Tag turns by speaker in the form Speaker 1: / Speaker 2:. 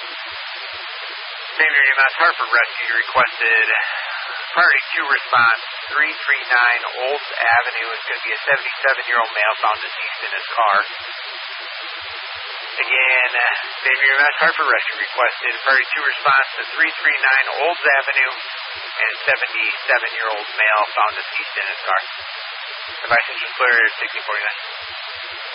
Speaker 1: Xavier EMS Hartford Rescue requested priority 2 response, 339 Olds Avenue. It's going to be a 77-year-old male found deceased in his car. Again, Xavier EMS Hartford Rescue requested priority 2 response to 339 Olds Avenue and 77-year-old male found deceased in his car. Device is clear at 1649.